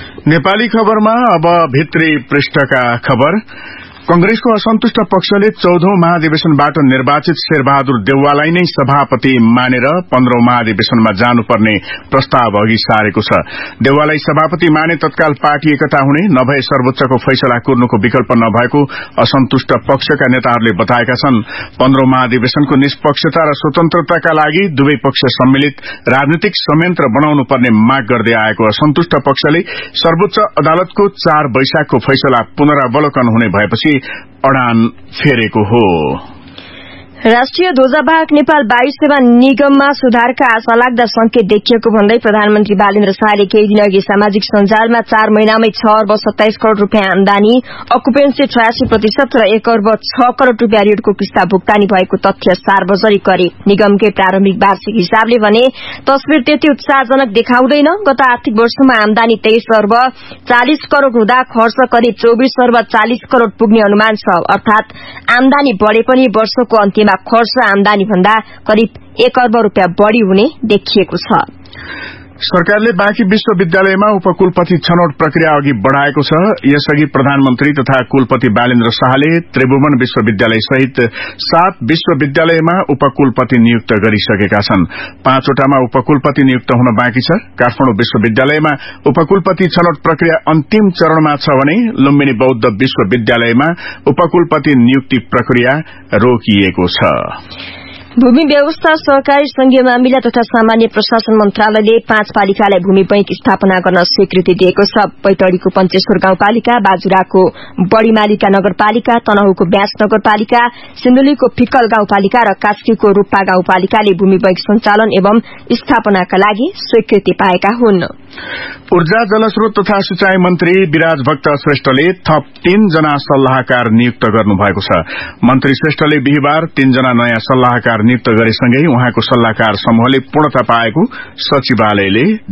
नेपाली खबरमा अब भित्री पृष्ठका खबर। कंग्रेसको असन्तुष्ट पक्षले 14औं महाधिवेशनबाट निर्वाचित शेरबहादुर देउवालाई नै सभापति मानेर 15औं महाधिवेशनमा जानुपर्ने प्रस्ताव अघि सारेको छ। देउवालाई सभापति माने तत्काल पार्टी एकता हुने, नभए सर्वोच्चको फैसला कुर्नुको विकल्प नभएको असन्तुष्ट पक्षका नेताहरूले बताएका छन्। 15औं महाधिवेशनको निष्पक्षता र स्वतन्त्रताका लागि दुवै पक्ष सम्मिलित राजनीतिक संयन्त्र बनाउनु पर्ने माग गर्दै आएको असन्तुष्ट पक्षले सर्वोच्च अदालतको 4 वैशाखको फैसला पुनरावलोकन हुने भएपछि अडान फेरेको हो। राष्ट्रिय ध्वजावाहक नेपाल वायु सेवा निगममा सुधारका आशा लाग्दा संकेत देखिएको भन्दै प्रधानमन्त्री बालेन्द्र शाहले केही दिन अघि सामाजिक सञ्जालमा 4 महिनामै 6 अर्ब 27 करोड़ रूपियाँ आमदानी, अकुपेन्सी 86% र 1 अर्ब 6 करोड़ रूपियाँ ऋणको किस्ता भुक्तानी भएको तथ्य सार्वजनिक गरे। निगमकै प्रारम्भिक वार्षिक हिसाबले भने तस्बिर त्यति उत्साहजनक देखाउँदैन। गत आर्थिक वर्षमा आमदानी 23 अर्ब 40 करोड़ हुँदा खर्च करिब 24 अर्ब 40 करोड़ पुग्ने अनुमान छ। अर्थात आमदानी बढे पनि वर्षको अन्त्यमा खर्च आमदानी भन्दा करिब 1 अर्ब रूपियाँ बढ़ी हुने देखिएको छ। सरकारले बाँकी विश्वविद्यालयमा उपकुलपति छनौट प्रक्रिया अघि बढ़ाएको छ। यसअघि प्रधानमन्त्री तथा कुलपति बालेन्द्र शाहले त्रिभुवन विश्वविद्यालय सहित 7 विश्वविद्यालयमा उपकुलपति नियुक्त गरिसकेका छन्। 5 वटामा उपकुलपति नियुक्त हुन बाँकी छ। काठमाडौँ विश्वविद्यालयमा उपकुलपति छनौट प्रक्रिया अन्तिम चरणमा छ भने लुम्बिनी बौद्ध विश्वविद्यालयमा उपकुलपति नियुक्ति प्रक्रिया रोकिएको छ। भूमि व्यवस्था, सहकारी संघीय मामिला तथा सामान्य प्रशासन मन्त्रालयले 5 पालिकालाई भूमि बैंक स्थापना गर्न स्वीकृति दिएको छ। पैतडीको पञ्चेश्वर गाउँपालिका, बाजुराको बड़ीमालिका नगरपालिका, तनहुको ब्यास नगरपालिका, सिन्धुलीको फिक्कल गाउँपालिका र कास्कीको रूप्पा गाउँपालिकाले भूमि बैंक सञ्चालन एवं स्थापनाका लागि स्वीकृति पाएका हुन्। ऊर्जा, जलस्रोत तथा सिंचाई मन्त्री विराज भक्त श्रेष्ठले थप 3 जना सल्लाहकार नियुक्त गर्नुभएको छ। मन्त्री श्रेष्ठले बिहिबार 3 जना नयाँ सल्लाहकार नियुक्त गरेसँगै उहाँको सल्लाहकार समूहले पूर्णता पाएको सचिवालयले